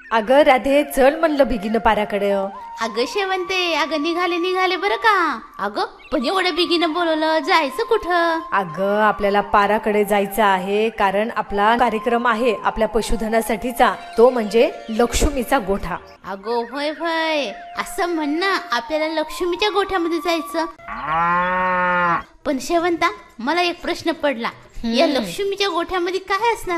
अगं राधे, चल म्हणलं बिगीन पाराकडे. अगं शेवंते, अगं निघाले बरं का. अगं पण एवढं बिगीनं बोलवलं, जायचं कुठं? अगं आपल्याला पाराकडे जायचं आहे, कारण आपला कार्यक्रम आहे आपल्या पशुधनासाठीचा, तो म्हणजे लक्ष्मीचा गोठा. अगो होय होय, असं म्हण ना, आपल्याला लक्ष्मीच्या गोठ्यामध्ये जायचं. पण शेवंता, मला एक प्रश्न पडला, या लक्ष्मीच्या गोठ्यामध्ये काय असणार?